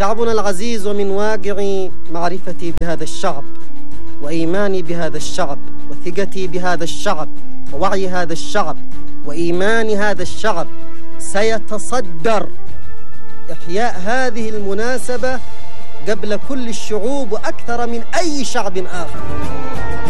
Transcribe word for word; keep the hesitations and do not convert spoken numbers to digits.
شعبنا العزيز، ومن واقع معرفتي بهذا الشعب وإيماني بهذا الشعب وثقتي بهذا الشعب ووعي هذا الشعب وإيمان هذا الشعب، سيتصدر إحياء هذه المناسبة قبل كل الشعوب وأكثر من أي شعب آخر.